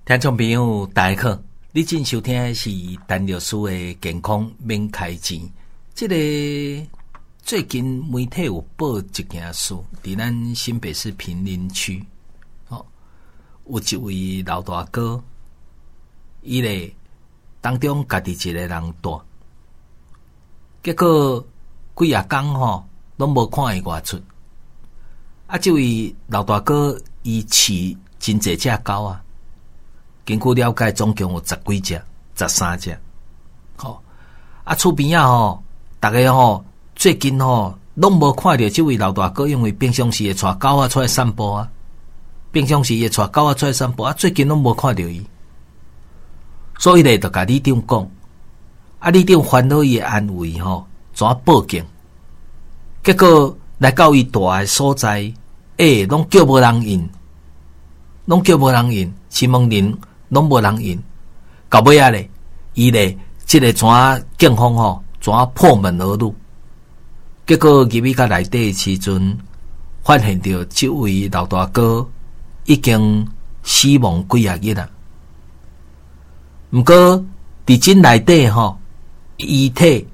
听众朋友大家好，你正收听的是陈律师的健康免开钱。这个最近媒体有报一件事，在咱新北市坪林区，有一位老大哥，伊咧当中家己一个人住，结果几啊天拢无看伊外出。这位老大哥伊饲真侪只狗啊。根据了解，总共有10几只、13只。厝边大家最近拢无看到这位老大哥，因为平常时会带狗仔出来散步啊，最近拢无看到伊，所以咧就甲里长讲，里长烦恼伊的安危怎报警？结果来到伊住的所在，拢叫无人应，询问人。拢无人应，到尾啊咧，伊咧这个警方破门而入，结果入去到内底的时阵，发现到这位老大哥已经死亡几啊日啊。不过伫真内底遗体